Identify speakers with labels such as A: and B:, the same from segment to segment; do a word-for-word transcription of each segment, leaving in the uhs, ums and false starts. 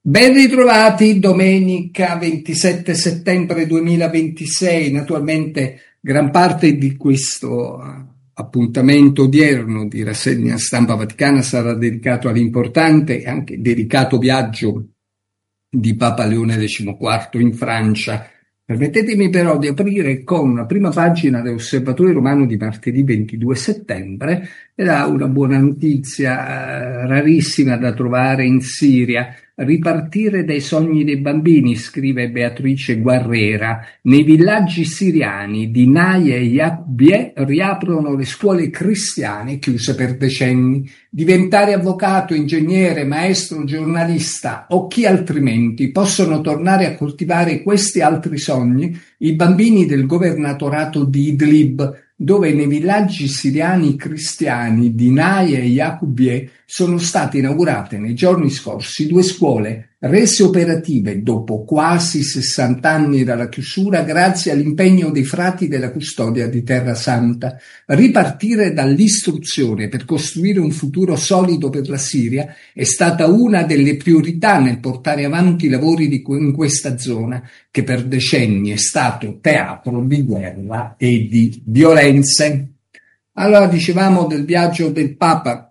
A: Ben ritrovati, domenica ventisette settembre duemilaventisei. Naturalmente gran parte di questo appuntamento odierno di rassegna stampa vaticana sarà dedicato all'importante e anche dedicato viaggio di Papa Leone diciquattro in Francia. Permettetemi però di aprire con una prima pagina dell'Osservatore Romano di martedì ventidue settembre ed ha una buona notizia eh, rarissima da trovare in Siria. Ripartire dai sogni dei bambini, scrive Beatrice Guerrera. Nei villaggi siriani di Naie e Yaqbie riaprono le scuole cristiane chiuse per decenni. Diventare avvocato, ingegnere, maestro, giornalista o chi altrimenti possono tornare a coltivare questi altri sogni i bambini del governatorato di Idlib, dove nei villaggi siriani cristiani di Naie e Yaqbie sono state inaugurate nei giorni scorsi due scuole rese operative dopo quasi sessanta anni dalla chiusura grazie all'impegno dei frati della custodia di Terra Santa. Ripartire dall'istruzione per costruire un futuro solido per la Siria è stata una delle priorità nel portare avanti i lavori di, in questa zona che per decenni è stato teatro di guerra e di violenze. Allora, dicevamo del viaggio del Papa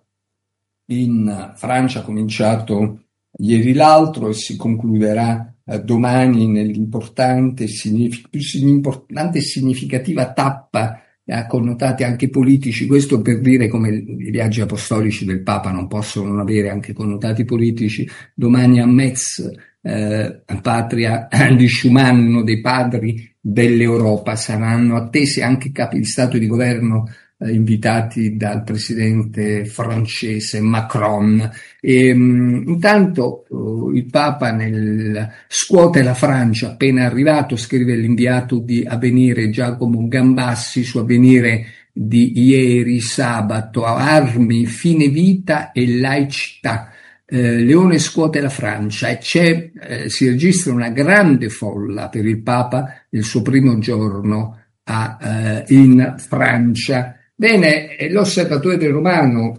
A: in Francia, cominciato ieri l'altro e si concluderà eh, domani nell'importante, signific- più importante e significativa tappa a connotati anche politici. Questo per dire come i viaggi apostolici del Papa non possono non avere anche connotati politici. Domani a Metz, eh, patria di Schuman, uno dei padri dell'Europa, saranno attesi anche capi di Stato e di Governo eh, invitati dal presidente francese Macron. E, mh, intanto uh, il Papa nel scuote la Francia appena arrivato, scrive l'inviato di Avvenire Giacomo Gambassi su Avvenire di ieri sabato: armi, fine vita e laicità. Eh, Leone scuote la Francia e c'è, eh, si registra una grande folla per il Papa il suo primo giorno a, eh, in Francia. Bene, l'Osservatore del Romano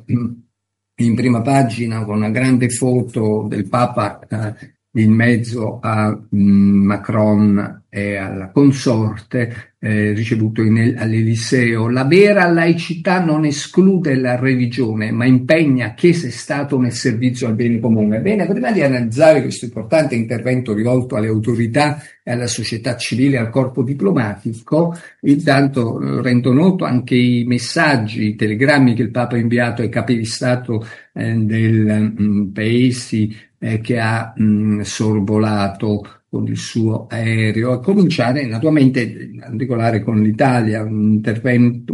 A: in prima pagina con una grande foto del Papa eh, in mezzo a mh, Macron e alla consorte eh, ricevuto in, all'Eliseo. La vera laicità non esclude la religione, ma impegna Chiesa e Stato nel servizio al bene comune. Bene, prima di analizzare questo importante intervento rivolto alle autorità e alla società civile e al corpo diplomatico, intanto rendo noto anche i messaggi, i telegrammi che il Papa ha inviato ai capi di Stato eh, del mh, paesi eh, che ha mh, sorvolato con il suo aereo, a cominciare naturalmente in particolare con l'Italia, un intervento,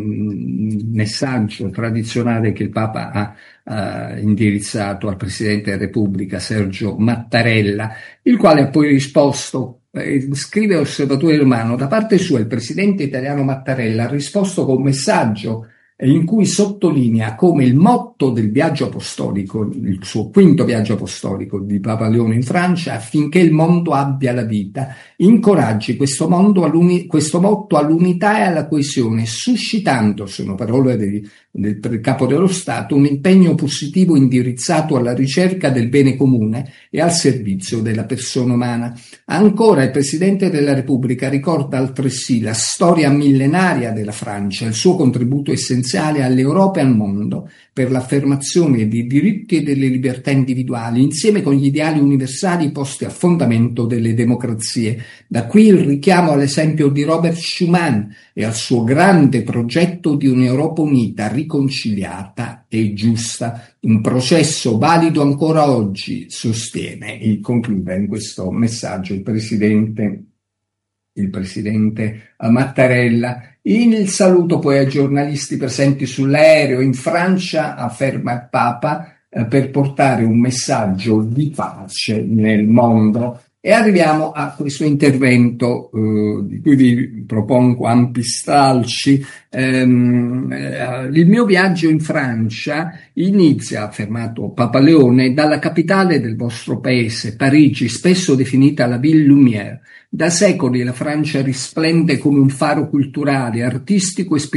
A: un messaggio tradizionale che il Papa ha Uh, indirizzato al Presidente della Repubblica Sergio Mattarella, il quale ha poi risposto, eh, scrive Osservatore Romano, da parte sua il Presidente italiano Mattarella ha risposto con un messaggio in cui sottolinea come il motto del viaggio apostolico, il suo quinto viaggio apostolico di Papa Leone in Francia, affinché il mondo abbia la vita, incoraggi questo, mondo all'uni, questo motto all'unità e alla coesione, suscitando, sono parole del, del Capo dello Stato, un impegno positivo indirizzato alla ricerca del bene comune e al servizio della persona umana. Ancora il Presidente della Repubblica ricorda altresì la storia millenaria della Francia, il suo contributo essenziale all'Europa e al mondo per l'affermazione dei diritti e delle libertà individuali, insieme con gli ideali universali posti a fondamento delle democrazie. Da qui il richiamo all'esempio di Robert Schuman e al suo grande progetto di un'Europa unita, riconciliata e giusta. Un processo valido ancora oggi, sostiene e conclude in questo messaggio il Presidente il Presidente Mattarella. Il saluto poi ai giornalisti presenti sull'aereo in Francia, afferma il Papa, eh, per portare un messaggio di pace nel mondo. E arriviamo a questo intervento eh, di cui vi propongo ampi stralci. Ehm, eh, il mio viaggio in Francia inizia, ha affermato Papa Leone, dalla capitale del vostro paese, Parigi, spesso definita la Ville Lumière. Da secoli la Francia risplende come un faro culturale, artistico e spirituale